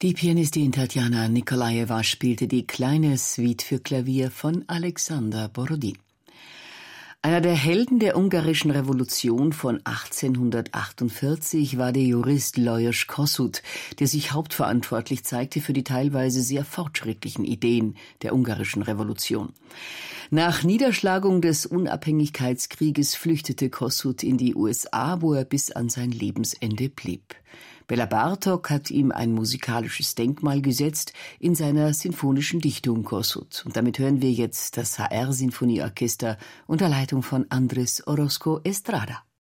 Die Pianistin Tatjana Nikolajewa spielte die kleine Suite für Klavier von Alexander Borodin. Einer der Helden der ungarischen Revolution von 1848 war der Jurist Lajos Kossuth, der sich hauptverantwortlich zeigte für die teilweise sehr fortschrittlichen Ideen der ungarischen Revolution. Nach Niederschlagung des Unabhängigkeitskrieges flüchtete Kossuth in die USA, wo er bis an sein Lebensende blieb. Bela Bartok hat ihm ein musikalisches Denkmal gesetzt in seiner sinfonischen Dichtung Kossuth. Und damit hören wir jetzt das HR-Sinfonieorchester unter Leitung von Andrés Orozco Estrada.